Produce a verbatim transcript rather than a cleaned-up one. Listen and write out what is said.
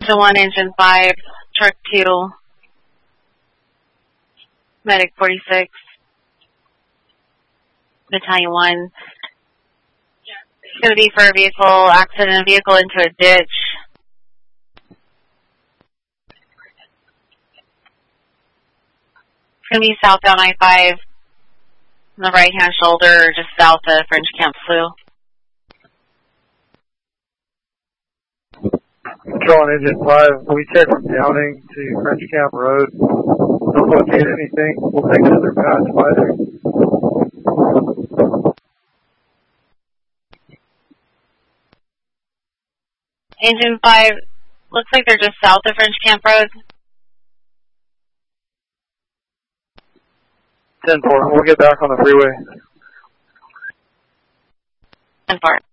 Engine one, engine five, truck two, medic forty-six, battalion one. It's going to be for a vehicle accident, a vehicle into a ditch. It's going to be southbound I five, on the right-hand shoulder, just south of French Camp Slough. Control on engine five, we check from Downing to French Camp Road. Don't locate anything. We'll take another pass by there. Engine five, looks like they're just south of French Camp Road. ten four, we'll get back on the freeway. ten four.